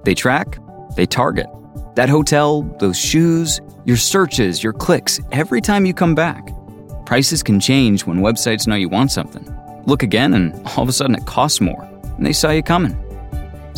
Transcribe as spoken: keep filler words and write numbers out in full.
They track, they target. That hotel, those shoes, your searches, your clicks, every time you come back. Prices can change when websites know you want something. Look again and all of a sudden it costs more, and they saw you coming.